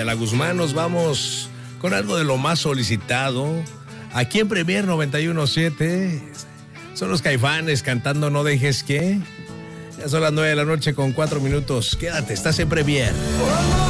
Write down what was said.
Ayala Guzmán. Nos vamos con algo de lo más solicitado. Aquí en Premier 91.7 son los Caifanes cantando No Dejes Que. Ya son las 9 de la noche con 4 minutos. Quédate, estás en Premier.